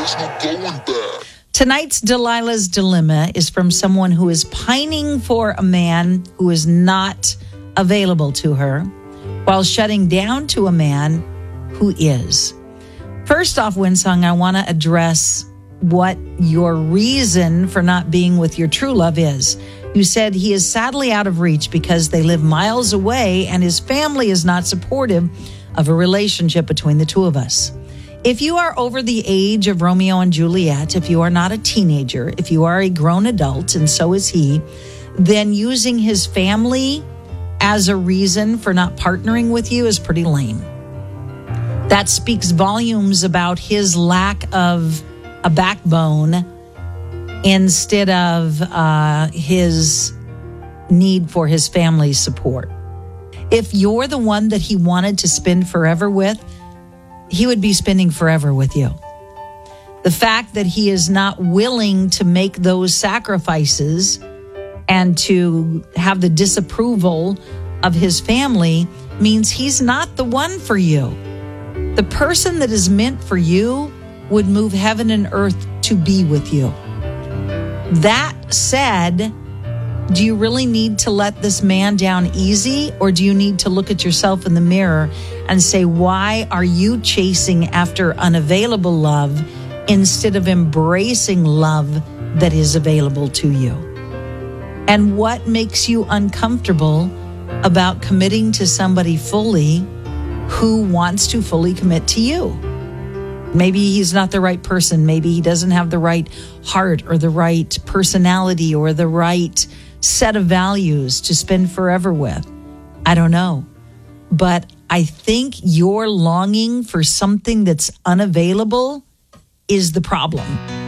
there's no going back. Tonight's Delilah's Dilemma is from someone who is pining for a man who is not available to her, while shutting down to a man who is. First off, Winsong, I want to address what your reason for not being with your true love is. You said he is sadly out of reach because they live miles away and his family is not supportive of a relationship between the two of us. If you are over the age of Romeo and Juliet, if you are not a teenager, if you are a grown adult, and so is he, then using his family as a reason for not partnering with you is pretty lame. That speaks volumes about his lack of a backbone instead of his need for his family's support. If you're the one that he wanted to spend forever with, he would be spending forever with you. The fact that he is not willing to make those sacrifices and to have the disapproval of his family means he's not the one for you. The person that is meant for you would move heaven and earth to be with you. That said, do you really need to let this man down easy, or do you need to look at yourself in the mirror and say, why are you chasing after unavailable love instead of embracing love that is available to you? And what makes you uncomfortable about committing to somebody fully who wants to fully commit to you? Maybe he's not the right person. Maybe he doesn't have the right heart or the right personality or the right set of values to spend forever with. I don't know. But I think your longing for something that's unavailable is the problem.